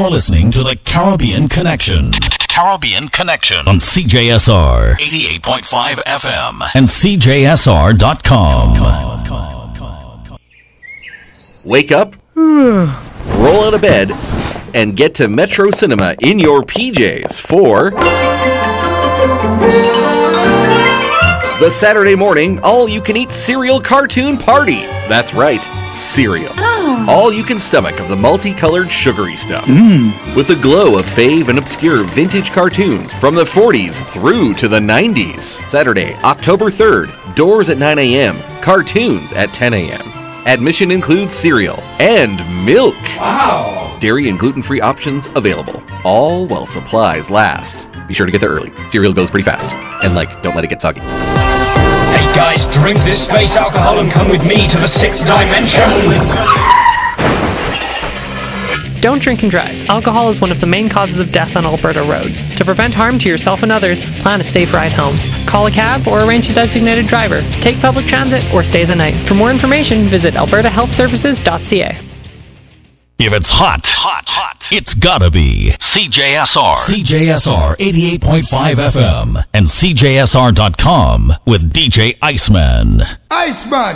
You're listening to the Caribbean Connection. Caribbean Connection on CJSR 88.5 FM and CJSR.com. Wake up, roll out of bed, and get to Metro Cinema in your PJs for the Saturday morning all-you-can-eat cereal cartoon party. That's right, cereal. All you can stomach of the multicolored sugary stuff. With the glow of fave and obscure vintage cartoons from the 40s through to the 90s. Saturday, October 3rd, doors at 9 a.m., cartoons at 10 a.m. Admission includes cereal and milk. Wow! Dairy and gluten-free options available, all while supplies last. Be sure to get there early. Cereal goes pretty fast. And don't let it get soggy. Hey guys, drink this space alcohol and come with me to the 6th dimension! Don't drink and drive. Alcohol is one of the main causes of death on Alberta roads. To prevent harm to yourself and others, plan a safe ride home. Call a cab or arrange a designated driver. Take public transit or stay the night. For more information, visit albertahealthservices.ca. If it's hot, it's gotta be CJSR. CJSR 88.5 FM and CJSR.com with DJ Iceman. Iceman!